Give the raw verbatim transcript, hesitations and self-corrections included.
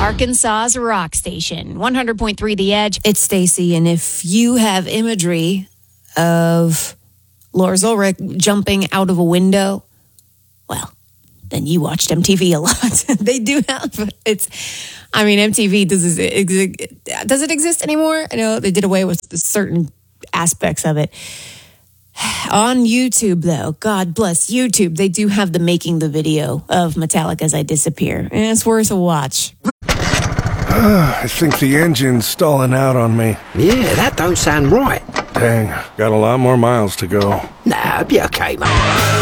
Arkansas's rock station, one hundred point three The Edge. It's Stacy, and if you have imagery of Lars Ulrich jumping out of a window, well, then you watched M T V a lot. They do have, it's, I mean, M T V, does it, does it exist anymore? I know they did away with certain aspects of it. On YouTube, though, God bless YouTube, they do have the making the video of Metallica's I Disappear, and it's worth a watch. I think the engine's stalling out on me. Yeah, that don't sound right. Dang, got a lot more miles to go. Nah, be okay, mate.